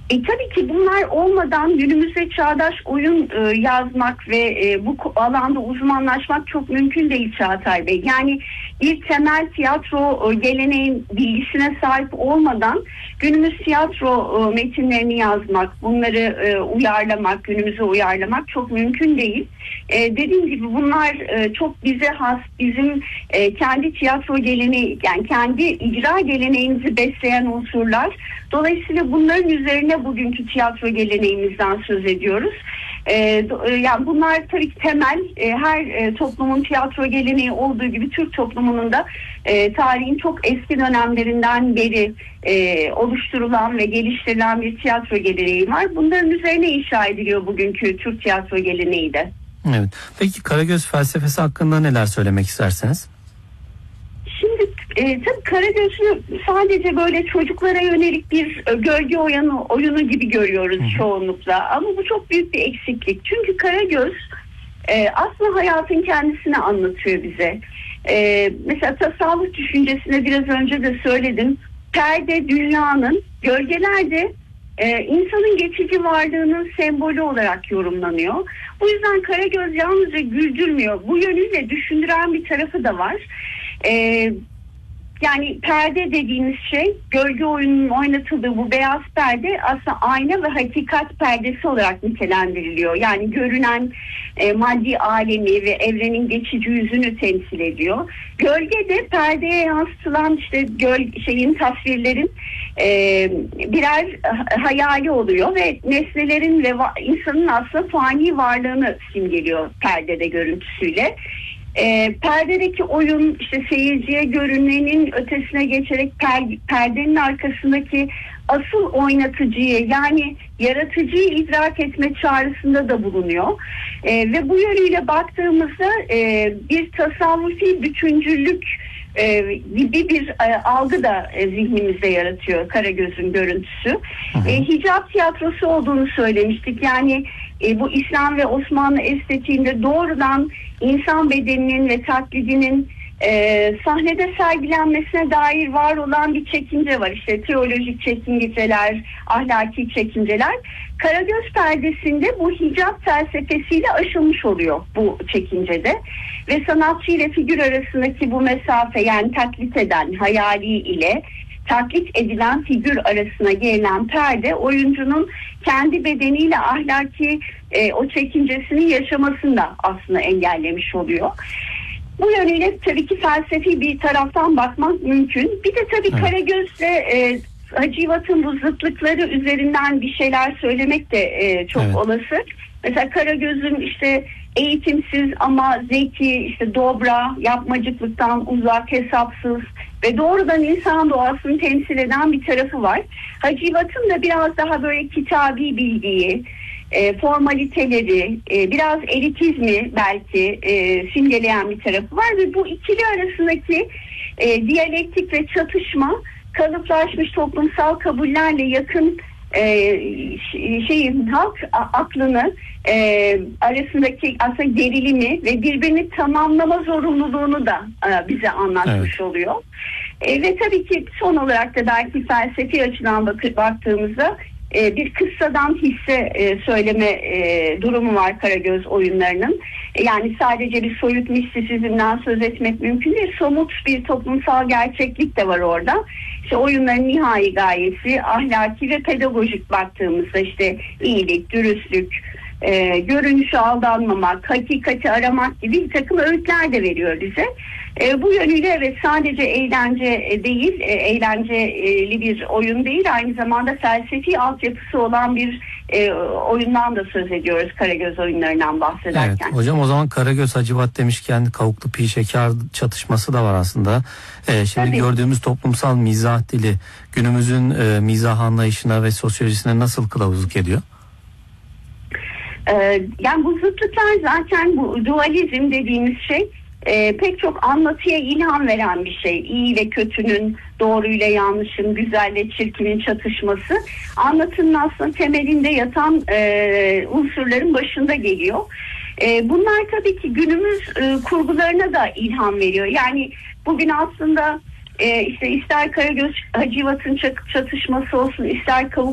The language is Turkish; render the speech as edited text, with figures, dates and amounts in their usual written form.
Tabii ki bunlar olmadan günümüzde çağdaş oyun yazmak ve bu alanda uzmanlaşmak çok mümkün değil Çağatay Bey. Yani bir temel tiyatro geleneğin bilgisine sahip olmadan günümüz tiyatro metinlerini yazmak, bunları uyarlamak, günümüze uyarlamak çok mümkün değil. Dediğim gibi bunlar çok bize has, bizim kendi tiyatro geleneği, yani kendi icra geleneğimizi besleyen unsurlar. Dolayısıyla bunların üzerine bugünkü tiyatro geleneğimizden söz ediyoruz. Yani bunlar tabii ki temel, her toplumun tiyatro geleneği olduğu gibi Türk toplumunun da tarihin çok eski dönemlerinden beri oluşturulan ve geliştirilen bir tiyatro geleneği var. Bunların üzerine inşa ediliyor bugünkü Türk tiyatro geleneği de. Evet. Peki Karagöz felsefesi hakkında neler söylemek istersiniz? Şimdi tabii Karagöz'ü sadece böyle çocuklara yönelik bir gölge oyunu gibi görüyoruz çoğunlukla. Ama bu çok büyük bir eksiklik. Çünkü Karagöz aslında hayatın kendisini anlatıyor bize. Mesela tasavvuf düşüncesine biraz önce de söyledim. Perde dünyanın, gölgeler de insanın geçici varlığının sembolü olarak yorumlanıyor. Bu yüzden Karagöz yalnızca güldürmüyor. Bu yönüyle düşündüren bir tarafı da var. Yani perde dediğimiz şey, gölge oyununun oynatıldığı bu beyaz perde aslında ayna ve hakikat perdesi olarak nitelendiriliyor. Yani görünen maddi alemi ve evrenin geçici yüzünü temsil ediyor. Gölge de perdeye yansıtılan işte tasvirlerin birer hayali oluyor ve nesnelerin ve insanın aslında fani varlığını simgeliyor perdede görüntüsüyle. Perdedeki oyun işte seyirciye görünenin ötesine geçerek perdenin arkasındaki asıl oynatıcıyı, yani yaratıcıyı idrak etme çağrısında da bulunuyor. Ve bu yönüyle baktığımızda bir tasavvufi bütüncüllük gibi bir algı da zihnimizde yaratıyor Karagöz'ün görüntüsü. Hicap tiyatrosu olduğunu söylemiştik. Yani bu İslam ve Osmanlı estetiğinde doğrudan insan bedeninin ve taklidinin sahnede sergilenmesine dair var olan bir çekince var. İşte teolojik çekinceler, ahlaki çekinceler. Karagöz perdesinde bu hicap felsefesiyle aşılmış oluyor bu çekincede. Ve sanatçı ile figür arasındaki bu mesafe, yani taklit eden hayali ile taklit edilen figür arasına gelinen perde, oyuncunun kendi bedeniyle ahlaki o çekincesini yaşamasını da aslında engellemiş oluyor. Bu yönüyle tabii ki felsefi bir taraftan bakmak mümkün. Bir de tabii Karagöz'le Hacivat'ın bu zıtlıkları üzerinden bir şeyler söylemek de çok olası. Mesela Karagöz'ün işte eğitimsiz ama zeki, işte dobra, yapmacıklıktan uzak, hesapsız ve doğrudan insan doğasını temsil eden bir tarafı var. Hacivat'ın da biraz daha böyle kitabi bilgiyi, formaliteleri, biraz elitizmi belki simgeleyen bir tarafı var ve bu ikili arasındaki diyalektik ve çatışma kalıplaşmış toplumsal kabullerle yakın halk aklını arasındaki aslında gerilimi ve birbirini tamamlama zorunluluğunu da bize anlatmış oluyor. Ve tabii ki son olarak da belki felsefi açıdan baktığımızda bir kıssadan hisse söyleme durumu var Karagöz oyunlarının. Yani sadece bir soyut mistisizmden söz etmek mümkün değil. Somut bir toplumsal gerçeklik de var orada. İşte oyunların nihai gayesi ahlaki ve pedagojik baktığımızda işte iyilik, dürüstlük, görünüşe aldanmamak, hakikati aramak gibi bir takım öğütler de veriyor bize. Bu yönüyle evet, sadece eğlence değil, eğlenceli bir oyun değil, aynı zamanda felsefi altyapısı olan bir oyundan da söz ediyoruz Karagöz oyunlarından bahsederken. Evet, hocam o zaman Karagöz Hacivat demişken kavuklu pi şeker çatışması da var aslında. Şimdi tabii gördüğümüz toplumsal mizah dili günümüzün mizah anlayışına ve sosyolojisine nasıl kılavuzluk ediyor? Yani bu zıtlıklar zaten, bu dualizm dediğimiz şey pek çok anlatıya ilham veren bir şey. İyi ile kötünün, doğruyla yanlışın, güzelle çirkinin çatışması anlatının aslında temelinde yatan unsurların başında geliyor. Bunlar tabii ki günümüz kurgularına da ilham veriyor. Yani bugün aslında işte ister Karagöz Hacivat'ın çatışması olsun, ister